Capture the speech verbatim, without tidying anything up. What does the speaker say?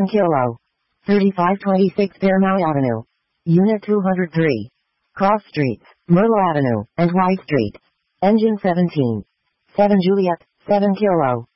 Kilo. thirty-five twenty-six Paramount Avenue. Unit two hundred three. Cross Streets, Myrtle Avenue, and Y Street. Engine seventeen. seven Juliet, seven Kilo.